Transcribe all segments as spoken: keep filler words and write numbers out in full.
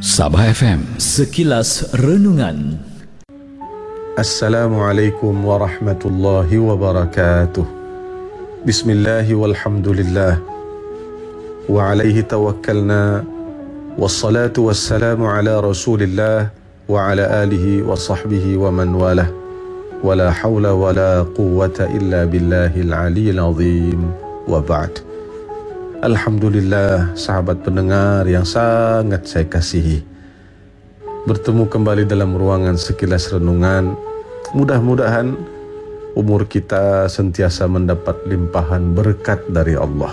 Sabah F M, Sekilas Renungan. Assalamualaikum warahmatullahi wabarakatuh. Bismillahi walhamdulillah wa alaihi tawakkalna, wassalatu wassalamu ala rasulillah wa ala alihi wa sahbihi wa man walah, wa la hawla wa la quwwata illa billahil aliyyil azim, wa ba'd. Alhamdulillah, sahabat pendengar yang sangat saya kasihi, bertemu kembali dalam ruangan Sekilas Renungan. Mudah-mudahan umur kita sentiasa mendapat limpahan berkat dari Allah.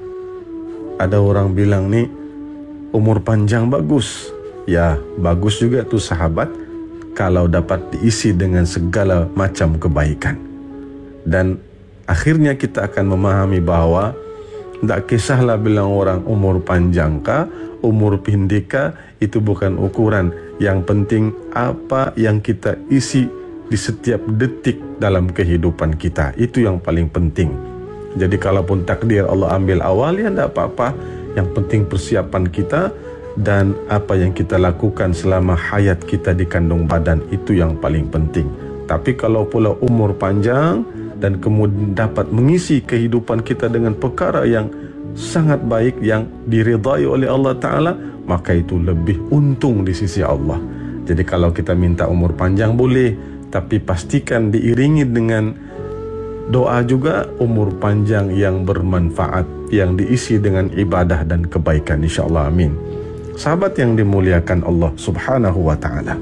Ada orang bilang nih, umur panjang bagus. Ya, bagus juga tuh sahabat, kalau dapat diisi dengan segala macam kebaikan. Dan akhirnya kita akan memahami bahwa tak kisahlah bilang orang umur panjang kah, umur pendek kah, itu bukan ukuran. Yang penting apa yang kita isi di setiap detik dalam kehidupan kita, itu yang paling penting. Jadi kalaupun takdir Allah ambil awal, ya tidak apa-apa. Yang penting persiapan kita dan apa yang kita lakukan selama hayat kita di kandung badan, itu yang paling penting. Tapi kalau pula umur panjang dan kemudian dapat mengisi kehidupan kita dengan perkara yang sangat baik, yang diridai oleh Allah Ta'ala, maka itu lebih untung di sisi Allah. Jadi kalau kita minta umur panjang boleh, tapi pastikan diiringi dengan doa juga umur panjang yang bermanfaat, yang diisi dengan ibadah dan kebaikan, insyaAllah, amin. Sahabat yang dimuliakan Allah Subhanahu wa Ta'ala,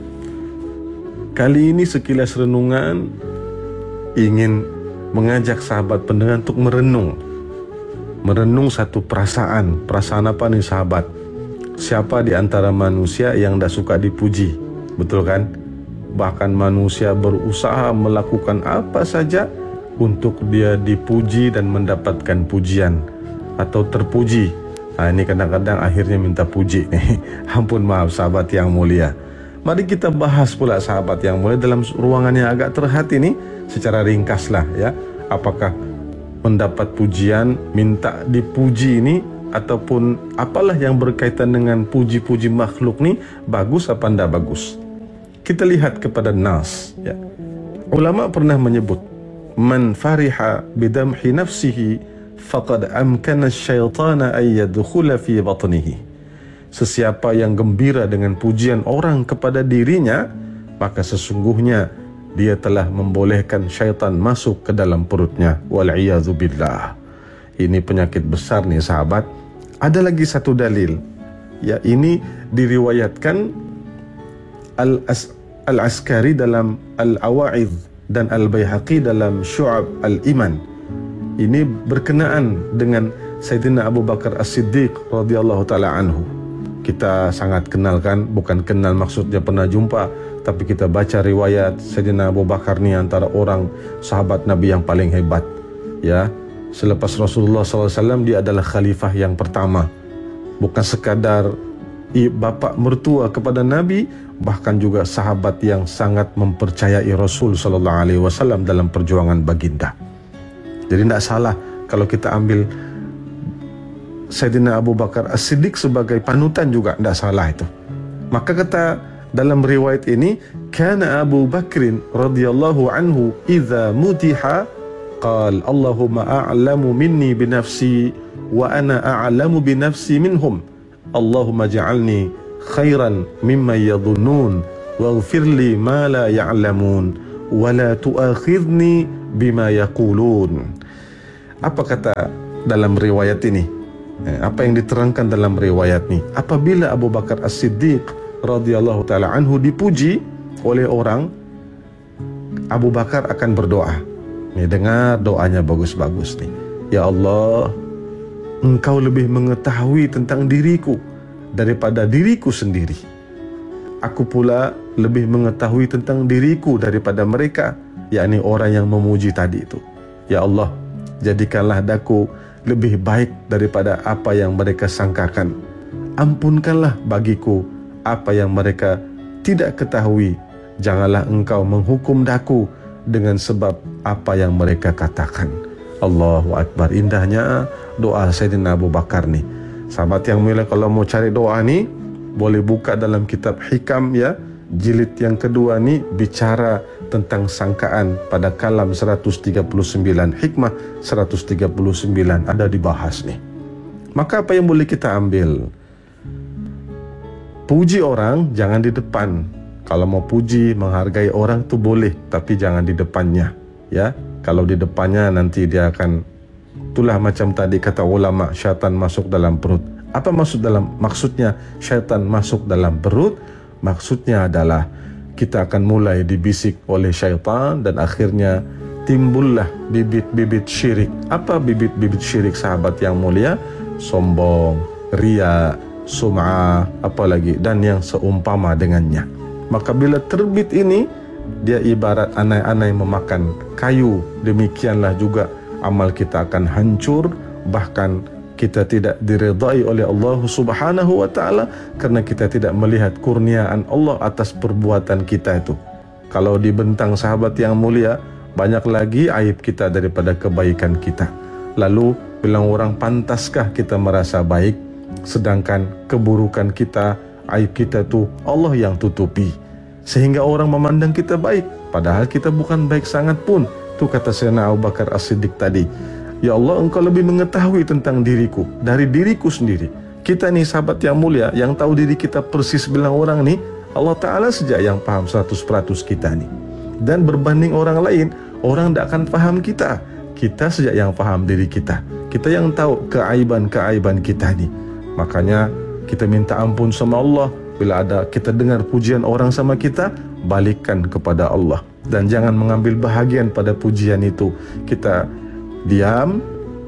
kali ini Sekilas Renungan ingin mengajak sahabat pendengar untuk merenung. Merenung satu perasaan. Perasaan apa nih sahabat? Siapa di antara manusia yang tak suka dipuji? Betul kan? Bahkan manusia berusaha melakukan apa saja untuk dia dipuji dan mendapatkan pujian atau terpuji. Nah, ini kadang-kadang akhirnya minta puji nih. Ampun, maaf sahabat yang mulia. Mari kita bahas pula sahabat yang mulia dalam ruangan yang agak terhati ini secara ringkaslah ya. Apakah mendapat pujian, minta dipuji ini, ataupun apalah yang berkaitan dengan puji-puji makhluk ni, bagus apa tidak bagus? Kita lihat kepada Nas ya. Ulama pernah menyebut, man fariha bidamhi nafsihi faqad amkana syaitana ay yadkhula fi batnihi. Sesiapa yang gembira dengan pujian orang kepada dirinya, maka sesungguhnya dia telah membolehkan syaitan masuk ke dalam perutnya. Wal'iyadzu billah. Ini penyakit besar nih sahabat. Ada lagi satu dalil. Ya, ini diriwayatkan Al-As Al-Askari dalam Al-Awa'idh dan Al-Baihaqi dalam Syu'ab Al-Iman. Ini berkenaan dengan Sayyidina Abu Bakar As-Siddiq radhiyallahu ta'ala anhu. Kita sangat kenalkan, bukan kenal maksudnya pernah jumpa, tapi kita baca riwayat Sayyidina Abu Bakar ni antara orang sahabat Nabi yang paling hebat. Ya, selepas Rasulullah sallallahu alaihi wasallam, dia adalah khalifah yang pertama. Bukan sekadar bapa mertua kepada Nabi, bahkan juga sahabat yang sangat mempercayai Rasul sallallahu alaihi wasallam dalam perjuangan baginda. Jadi tidak salah kalau kita ambil Sayyidina Abu Bakar As-Siddiq sebagai panutan juga, tidak salah itu. Maka kata dalam riwayat ini, kana Abu Bakrin radhiyallahu anhu idza mutiha qal Allahumma a'lamu minni binafsi wa ana a'lamu binafsi minhum, Allahumma ja'alni khairan mimma yadhunnun waghfir li ma la ya'lamun wa la tu'akhidhni bima yaqulun. Apa kata dalam riwayat ini? Apa yang diterangkan dalam riwayat ini? Apabila Abu Bakar As-Siddiq radhiyallahu ta'ala anhu dipuji oleh orang, Abu Bakar akan berdoa. Nih, dengar doanya bagus-bagus nih. Ya Allah, Engkau lebih mengetahui tentang diriku daripada diriku sendiri. Aku pula lebih mengetahui tentang diriku daripada mereka, yakni orang yang memuji tadi itu. Ya Allah, jadikanlah daku lebih baik daripada apa yang mereka sangkakan. Ampunkanlah bagiku apa yang mereka tidak ketahui. Janganlah Engkau menghukum daku dengan sebab apa yang mereka katakan. Allahu Akbar. Indahnya doa Sayyidina Abu Bakar ni. Sahabat yang mulia, kalau mau cari doa ni, boleh buka dalam kitab Hikam ya, jilid yang kedua ni bicara tentang sangkaan pada kalam seratus tiga puluh sembilan, hikmah seratus tiga puluh sembilan ada dibahas nih. Maka apa yang boleh kita ambil? Puji orang jangan di depan. Kalau mau puji, menghargai orang tu boleh, tapi jangan di depannya ya. Kalau di depannya nanti dia akan, itulah macam tadi kata ulama, syaitan masuk dalam perut. Apa maksud dalam maksudnya syaitan masuk dalam perut? Maksudnya adalah kita akan mulai dibisik oleh syaitan dan akhirnya timbullah bibit-bibit syirik. Apa bibit-bibit syirik sahabat yang mulia? Sombong, riya, sum'ah, apalagi dan yang seumpama dengannya. Maka bila terbit ini, dia ibarat anai-anai memakan kayu. Demikianlah juga amal kita akan hancur, bahkan kita tidak diridai oleh Allah Subhanahu wa taala karena kita tidak melihat kurniaan Allah atas perbuatan kita itu. Kalau dibentang sahabat yang mulia, banyak lagi aib kita daripada kebaikan kita. Lalu bilang orang, pantaskah kita merasa baik sedangkan keburukan kita, aib kita tu Allah yang tutupi sehingga orang memandang kita baik padahal kita bukan baik sangat pun. Tu kata Sayyidina Abu Bakar As-Siddiq tadi, ya Allah, engkau lebih mengetahui tentang diriku dari diriku sendiri. Kita ni sahabat yang mulia, yang tahu diri kita persis bilang orang ni, Allah Ta'ala saja yang faham seratus peratus kita ni. Dan berbanding orang lain, orang tak akan faham kita. Kita saja yang faham diri kita. Kita yang tahu keaiban-keaiban kita ni. Makanya kita minta ampun sama Allah. Bila ada kita dengar pujian orang sama kita, balikkan kepada Allah. Dan jangan mengambil bahagian pada pujian itu. Kita diam,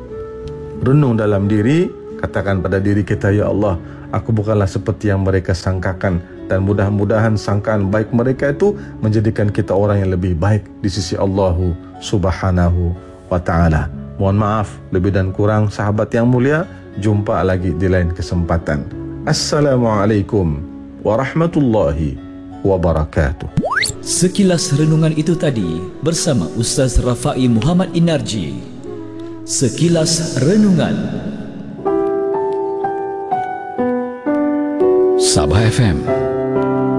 renung dalam diri, katakan pada diri kita, ya Allah, aku bukanlah seperti yang mereka sangkakan. Dan mudah-mudahan sangkaan baik mereka itu menjadikan kita orang yang lebih baik di sisi Allah Subhanahu wa ta'ala. Mohon maaf lebih dan kurang sahabat yang mulia. Jumpa lagi di lain kesempatan. Assalamualaikum warahmatullahi wabarakatuh. Sekilas renungan itu tadi bersama Ustaz Rafai Muhammad Inarji. Sekilas renungan Sabah F M